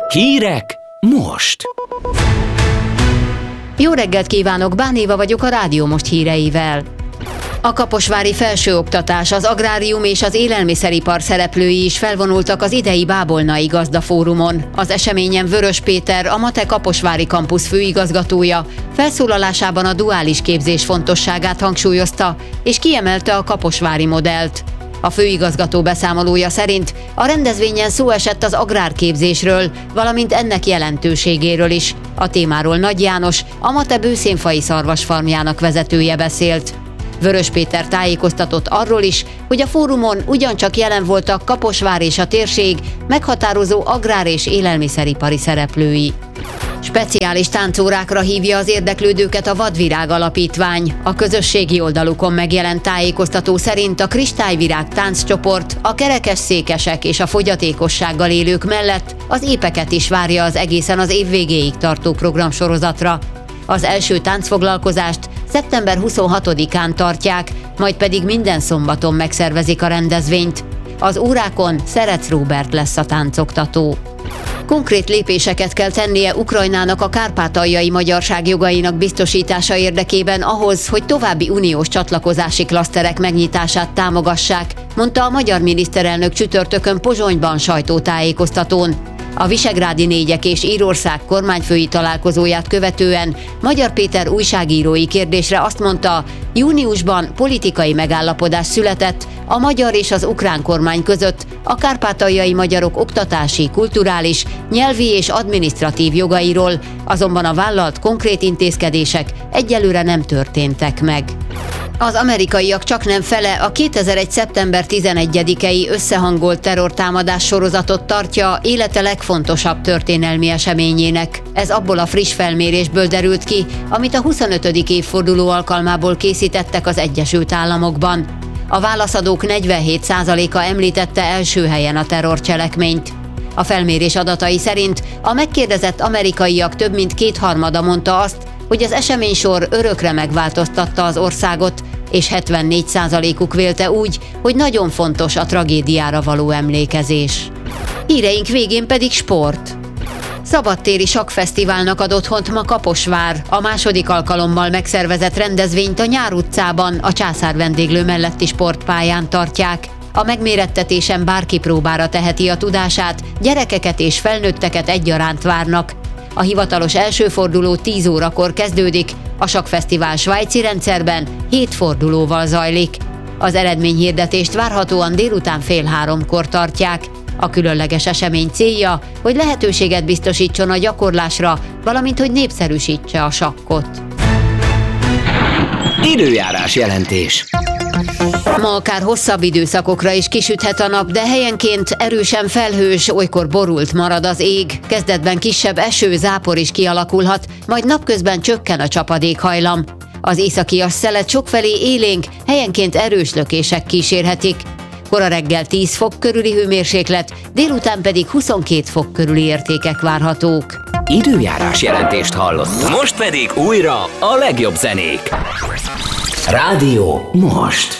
Hírek most! Jó reggelt kívánok, Bánéva vagyok a Rádió Most híreivel. A kaposvári felsőoktatás, az agrárium és az élelmiszeripar szereplői is felvonultak az idei Bábolnai Gazdafórumon. Az eseményen Vörös Péter, a MATE kaposvári kampusz főigazgatója felszólalásában a duális képzés fontosságát hangsúlyozta, és kiemelte a kaposvári modellt. A főigazgató beszámolója szerint a rendezvényen szó esett az agrárképzésről, valamint ennek jelentőségéről is. A témáról Nagy János, a MATE bőszénfai szarvasfarmjának vezetője beszélt. Vörös Péter tájékoztatott arról is, hogy a fórumon ugyancsak jelen voltak Kaposvár és a térség meghatározó agrár- és élelmiszeripari szereplői. Speciális táncórákra hívja az érdeklődőket a Vadvirág Alapítvány. A közösségi oldalukon megjelent tájékoztató szerint a Kristályvirág tánccsoport a kerekesszékesek és a fogyatékossággal élők mellett az épeket is várja az egészen az év végéig tartó programsorozatra. Az első táncfoglalkozást szeptember 26-án tartják, majd pedig minden szombaton megszervezik a rendezvényt. Az órákon Szerec Róbert lesz a táncoktató. Konkrét lépéseket kell tennie Ukrajnának a kárpátaljai magyarság jogainak biztosítása érdekében ahhoz, hogy további uniós csatlakozási klaszterek megnyitását támogassák, mondta a magyar miniszterelnök csütörtökön Pozsonyban sajtótájékoztatón. A Visegrádi négyek és Írország kormányfői találkozóját követően Magyar Péter újságírói kérdésre azt mondta, júniusban politikai megállapodás született a magyar és az ukrán kormány között a kárpátaljai magyarok oktatási, kulturális, nyelvi és adminisztratív jogairól, azonban a vállalt konkrét intézkedések egyelőre nem történtek meg. Az amerikaiak csaknem fele a 2001. szeptember 11-i összehangolt terrortámadás sorozatot tartja élete legfontosabb történelmi eseményének. Ez abból a friss felmérésből derült ki, amit a 25. évforduló alkalmából készítettek az Egyesült Államokban. A válaszadók 47%-a említette első helyen a terrorcselekményt. A felmérés adatai szerint a megkérdezett amerikaiak több mint kétharmada mondta azt, hogy az eseménysor örökre megváltoztatta az országot, és 74%-uk vélte úgy, hogy nagyon fontos a tragédiára való emlékezés. Híreink végén pedig sport. Szabadtéri sakkfesztiválnak ad otthont ma Kaposvár. A második alkalommal megszervezett rendezvényt a Nyár utcában, a Császár vendéglő melletti sportpályán tartják. A megmérettetésen bárki próbára teheti a tudását, gyerekeket és felnőtteket egyaránt várnak. A hivatalos első forduló 10 órakor kezdődik, a sakkfesztivál svájci rendszerben 7 fordulóval zajlik. Az eredményhirdetést várhatóan délután 14:30-kor tartják. A különleges esemény célja, hogy lehetőséget biztosítson a gyakorlásra, valamint hogy népszerűsítse a sakkot. Időjárás jelentés. Ma akár hosszabb időszakokra is kisüthet a nap, de helyenként erősen felhős, olykor borult marad az ég. Kezdetben kisebb eső, zápor is kialakulhat, majd napközben csökken a csapadékhajlam. Az északias szelet sokfelé élénk, helyenként erős lökések kísérhetik. Kora reggel 10 fok körüli hőmérséklet, délután pedig 22 fok körüli értékek várhatók. Időjárás jelentést hallottak. Most pedig újra a legjobb zenék. Rádió Most.